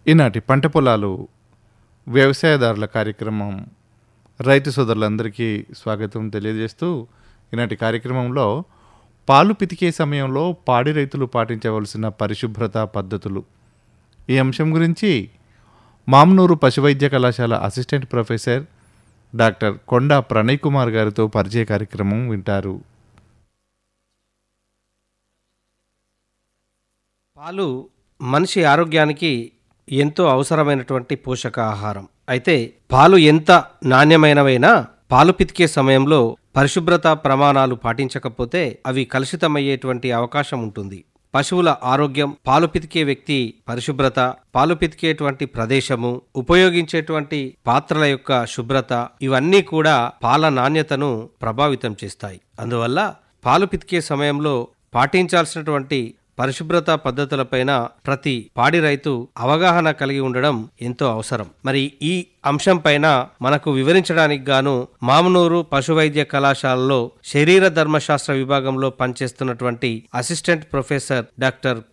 ఈనాటి పంట పొలాలు వ్యవసాయదారుల కార్యక్రమం రైతు సోదరులందరికీ స్వాగతం తెలియజేస్తూ ఈనాటి కార్యక్రమంలో పాలు పితికే సమయంలో పాడి రైతులు పాటించవలసిన పరిశుభ్రత పద్ధతులు ఈ అంశం గురించి మామ్నూరు పశువైద్య కళాశాల అసిస్టెంట్ ప్రొఫెసర్ డాక్టర్ కొండా ప్రణయ్ కుమార్ గారితో పరిచయ కార్యక్రమం వింటారు. పాలు మనిషి ఆరోగ్యానికి ఎంతో అవసరమైనటువంటి పోషకాహారం. అయితే పాలు ఎంత నాణ్యమైనవైనా పాలు పితికే సమయంలో పరిశుభ్రత ప్రమాణాలు పాటించకపోతే అవి కలుషితమయ్యేటువంటి అవకాశం ఉంటుంది. పశువుల ఆరోగ్యం, పాలు పితికే వ్యక్తి పరిశుభ్రత, పాలు పితికేటువంటి ప్రదేశము, ఉపయోగించేటువంటి పాత్రల యొక్క శుభ్రత ఇవన్నీ కూడా పాల నాణ్యతను ప్రభావితం చేస్తాయి. అందువల్ల పాలు పితికే సమయంలో పాటించాల్సినటువంటి పరిశుభ్రత పద్ధతులపైన ప్రతి పాడి రైతు అవగాహన కలిగి ఉండడం ఎంతో అవసరం. మరి ఈ అంశం పైన మనకు వివరించడానికి గాను మామనూరు పశువైద్య కళాశాలలో శరీర ధర్మశాస్త్ర విభాగంలో పనిచేస్తున్నటువంటి అసిస్టెంట్ ప్రొఫెసర్ డాక్టర్